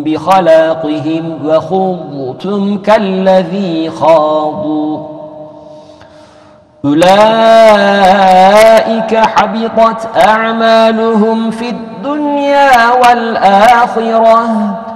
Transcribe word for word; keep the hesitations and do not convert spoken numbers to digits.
بخلاقهم وخضتم كالذي خاضوا أولئك حبطت أعمالهم في الدنيا والآخرة